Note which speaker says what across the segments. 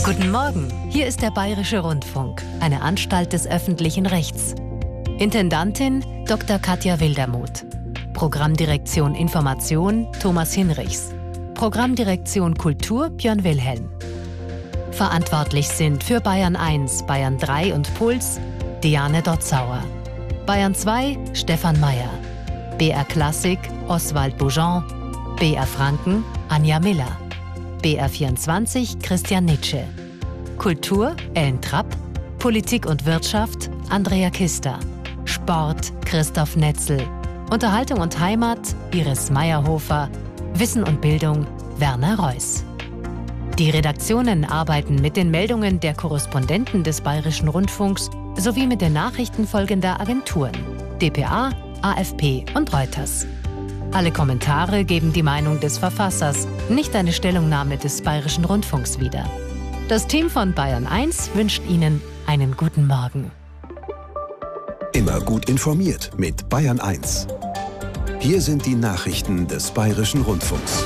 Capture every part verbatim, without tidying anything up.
Speaker 1: Guten Morgen, hier ist der Bayerische Rundfunk, eine Anstalt des öffentlichen Rechts. Intendantin Doktor Katja Wildermuth. Programmdirektion Information Thomas Hinrichs. Programmdirektion Kultur Björn Wilhelm. Verantwortlich sind für Bayern eins, Bayern drei und Puls Diane Dotzauer. Bayern zwei Stefan Mayer. B R Klassik Oswald Boujon. B R Franken Anja Miller. B R vierundzwanzig Christian Nitsche. Kultur Ellen Trapp. Politik und Wirtschaft Andrea Kister. Sport Christoph Netzel. Unterhaltung und Heimat Iris Meyerhofer. Wissen und Bildung Werner Reuss. Die Redaktionen arbeiten mit den Meldungen der Korrespondenten des Bayerischen Rundfunks sowie mit den Nachrichten folgender Agenturen: D P A, A F P und Reuters. Alle Kommentare geben die Meinung des Verfassers, nicht eine Stellungnahme des Bayerischen Rundfunks wieder. Das Team von Bayern eins wünscht Ihnen einen guten Morgen.
Speaker 2: Immer gut informiert mit Bayern eins. Hier sind die Nachrichten des Bayerischen Rundfunks.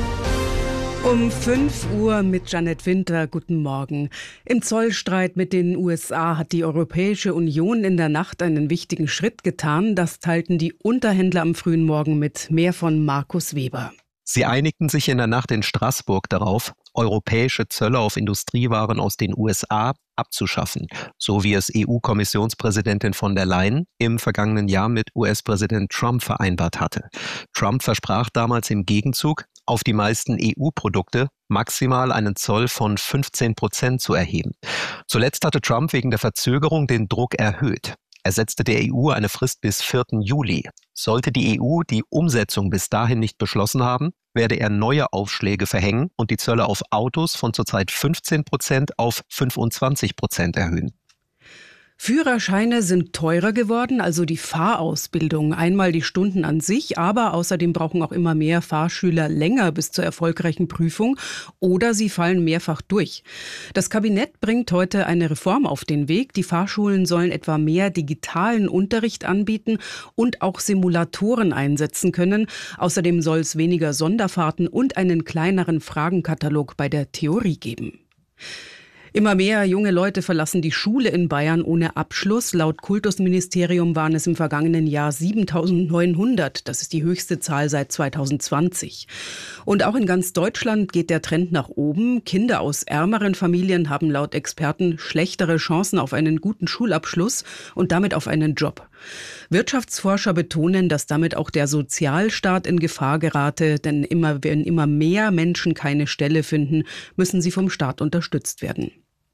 Speaker 3: Um fünf Uhr mit Janet Winter. Guten Morgen. Im Zollstreit mit den U S A hat die Europäische Union in der Nacht einen wichtigen Schritt getan. Das teilten die Unterhändler am frühen Morgen mit. Mehr von Markus Weber.
Speaker 4: Sie einigten sich in der Nacht in Straßburg darauf, europäische Zölle auf Industriewaren aus den U S A abzuschaffen, so wie es E U-Kommissionspräsidentin von der Leyen im vergangenen Jahr mit U S-Präsident Trump vereinbart hatte. Trump versprach damals im Gegenzug, auf die meisten E U-Produkte maximal einen Zoll von fünfzehn Prozent zu erheben. Zuletzt hatte Trump wegen der Verzögerung den Druck erhöht. Er setzte der E U eine Frist bis vierten Juli. Sollte die E U die Umsetzung bis dahin nicht beschlossen haben, werde er neue Aufschläge verhängen und die Zölle auf Autos von zurzeit fünfzehn Prozent auf fünfundzwanzig Prozent erhöhen.
Speaker 3: Führerscheine sind teurer geworden, also die Fahrausbildung. Einmal die Stunden an sich, aber außerdem brauchen auch immer mehr Fahrschüler länger bis zur erfolgreichen Prüfung oder sie fallen mehrfach durch. Das Kabinett bringt heute eine Reform auf den Weg. Die Fahrschulen sollen etwa mehr digitalen Unterricht anbieten und auch Simulatoren einsetzen können. Außerdem soll es weniger Sonderfahrten und einen kleineren Fragenkatalog bei der Theorie geben. Immer mehr junge Leute verlassen die Schule in Bayern ohne Abschluss. Laut Kultusministerium waren es im vergangenen Jahr siebentausendneunhundert. Das ist die höchste Zahl seit zweitausendzwanzig. Und auch in ganz Deutschland geht der Trend nach oben. Kinder aus ärmeren Familien haben laut Experten schlechtere Chancen auf einen guten Schulabschluss und damit auf einen Job. Wirtschaftsforscher betonen, dass damit auch der Sozialstaat in Gefahr gerate, denn immer, wenn immer mehr Menschen keine Stelle finden, müssen sie vom Staat unterstützt werden.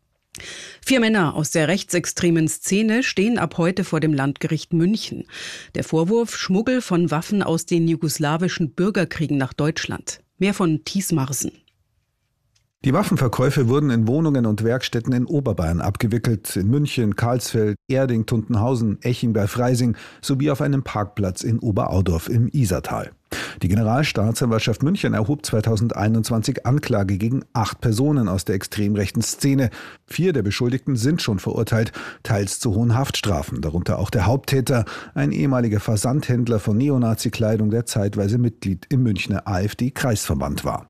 Speaker 3: Vier Männer aus der rechtsextremen Szene stehen ab heute vor dem Landgericht München. Der Vorwurf: Schmuggel von Waffen aus den jugoslawischen Bürgerkriegen nach Deutschland. Mehr von Thies Marsen.
Speaker 5: Die Waffenverkäufe wurden in Wohnungen und Werkstätten in Oberbayern abgewickelt, in München, Karlsfeld, Erding, Tuntenhausen, Eching bei Freising sowie auf einem Parkplatz in Oberaudorf im Isartal. Die Generalstaatsanwaltschaft München erhob zweitausendeinundzwanzig Anklage gegen acht Personen aus der extrem rechten Szene. Vier der Beschuldigten sind schon verurteilt, teils zu hohen Haftstrafen, darunter auch der Haupttäter, ein ehemaliger Versandhändler von Neonazi-Kleidung, der zeitweise Mitglied im Münchner A f D-Kreisverband war.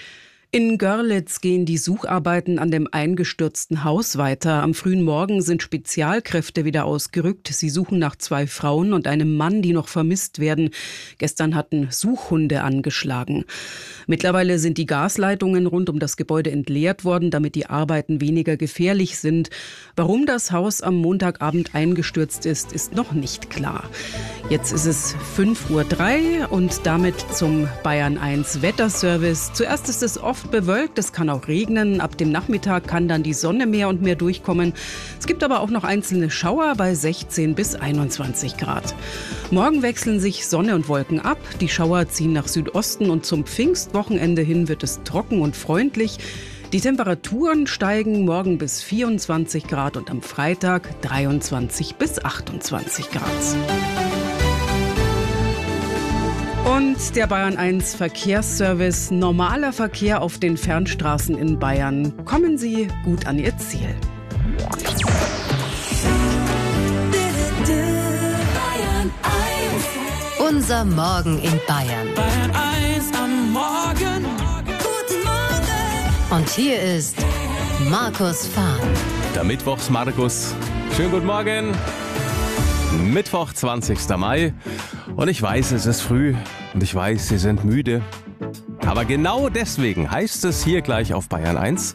Speaker 3: In Görlitz gehen die Sucharbeiten an dem eingestürzten Haus weiter. Am frühen Morgen sind Spezialkräfte wieder ausgerückt. Sie suchen nach zwei Frauen und einem Mann, die noch vermisst werden. Gestern hatten Suchhunde angeschlagen. Mittlerweile sind die Gasleitungen rund um das Gebäude entleert worden, damit die Arbeiten weniger gefährlich sind. Warum das Haus am Montagabend eingestürzt ist, ist noch nicht klar. Jetzt ist es fünf Uhr drei und damit zum Bayern eins Wetterservice. Zuerst ist es oft bewölkt, es kann auch regnen. Ab dem Nachmittag kann dann die Sonne mehr und mehr durchkommen. Es gibt aber auch noch einzelne Schauer bei sechzehn bis einundzwanzig Grad. Morgen wechseln sich Sonne und Wolken ab. Die Schauer ziehen nach Südosten und zum Pfingstwochenende hin wird es trocken und freundlich. Die Temperaturen steigen morgen bis vierundzwanzig Grad und am Freitag dreiundzwanzig bis achtundzwanzig Grad. Und der Bayern eins Verkehrsservice. Normaler Verkehr auf den Fernstraßen in Bayern. Kommen Sie gut an Ihr Ziel.
Speaker 1: Unser Morgen in Bayern.
Speaker 6: Bayern eins am Morgen. Guten Morgen.
Speaker 1: Und hier ist Markus Fahr.
Speaker 6: Der Mittwochs-Markus. Schönen guten Morgen. Mittwoch, zwanzigster Mai. Und ich weiß, es ist früh und ich weiß, Sie sind müde. Aber genau deswegen heißt es hier gleich auf Bayern eins.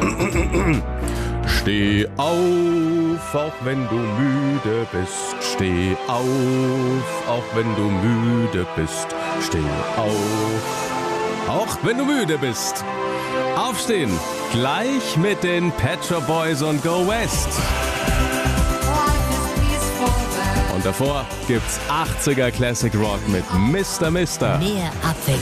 Speaker 6: Steh auf, auch wenn du müde bist. Steh auf, auch wenn du müde bist. Steh auf, auch wenn du müde bist. Aufstehen, gleich mit den Pet Shop Boys und Go West. Und davor gibt's achtziger Classic Rock mit Mister Mister.
Speaker 1: Mehr Abwechslung.